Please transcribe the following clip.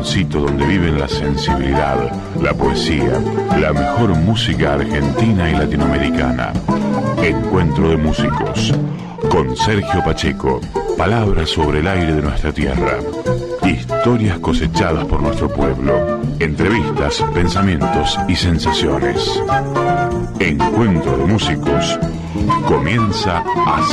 rinconcito donde viven la sensibilidad, la poesía, la mejor música argentina y latinoamericana. Encuentro de músicos con Sergio Pacheco. Palabras sobre el aire de nuestra tierra. Historias cosechadas por nuestro pueblo. Entrevistas, pensamientos y sensaciones. Encuentro de músicos comienza así.